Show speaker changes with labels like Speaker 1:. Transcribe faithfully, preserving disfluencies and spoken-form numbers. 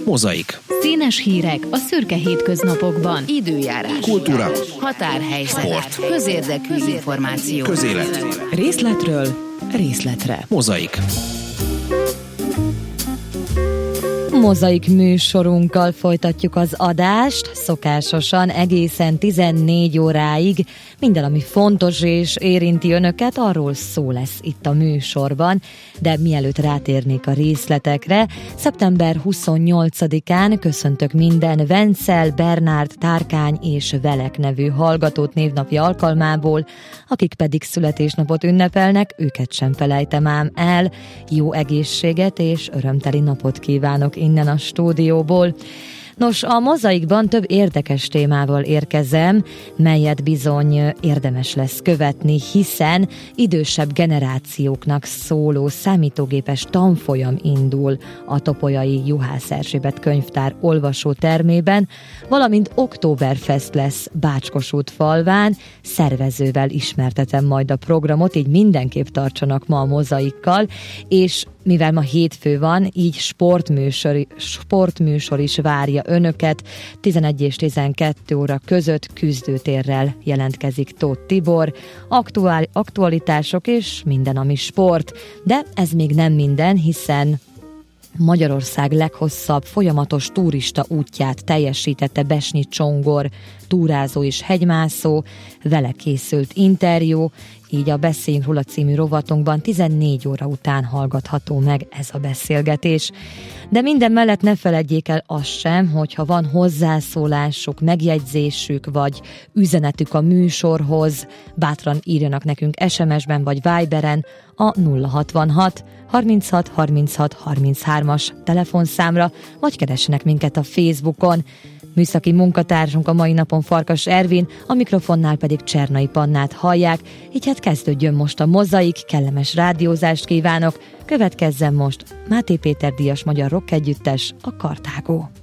Speaker 1: Mozaik.
Speaker 2: Színes hírek a szürke hétköznapokban.
Speaker 3: Időjárás,
Speaker 1: kultúra,
Speaker 3: határhelyzet,
Speaker 1: sport,
Speaker 3: közérdekű információ,
Speaker 1: közélet,
Speaker 2: Részletről részletre.
Speaker 1: Mozaik.
Speaker 4: Mozaik műsorunkkal folytatjuk az adást, szokásosan egészen tizennégy óráig. Minden, ami fontos és érinti önöket, arról szó lesz itt a műsorban, de mielőtt rátérnék a részletekre, szeptember huszonnyolcadikán köszöntök minden Vencel, Bernárd, Tárkány és Velek nevű hallgatót névnapja alkalmából, akik pedig születésnapot ünnepelnek, őket sem felejtem ám el. Jó egészséget és örömteli napot kívánok innen a stúdióból. Nos, a Mozaikban több érdekes témával érkezem, melyet bizony érdemes lesz követni, hiszen idősebb generációknak szóló számítógépes tanfolyam indul a Topolyai Juhász Erzsébet könyvtár olvasótermében, valamint Oktoberfest lesz Bács-Kossuth falván, szervezővel ismertetem majd a programot, így mindenképp tartsanak ma a Mozaikkal, és mivel ma hétfő van, így sportműsor, sportműsor is várja önöket. tizenegy és tizenkettő óra között küzdőtérrel jelentkezik Tóth Tibor, aktuál, aktualitások és minden, ami sport. De ez még nem minden, hiszen Magyarország leghosszabb folyamatos turista útját teljesítette Besnyi Csongor, túrázó és hegymászó, vele készült interjú, így a Beszéljünk róla című rovatunkban tizennégy óra után hallgatható meg ez a beszélgetés. De minden mellett ne feledjék el azt sem, hogyha van hozzászólásuk, megjegyzésük, vagy üzenetük a műsorhoz, bátran írjanak nekünk es em es-ben vagy Viberen a nulla hatvanhat harminchat harminchat harminchármas telefonszámra, vagy keressenek minket a Facebookon. Műszaki munkatársunk a mai napon Farkas Ervin, a mikrofonnál pedig Csernai Pannát hallják, így hát kezdődjön most a Mozaik, kellemes rádiózást kívánok, következzen most Máté Péter díjas magyar rock együttes, a Kartágó.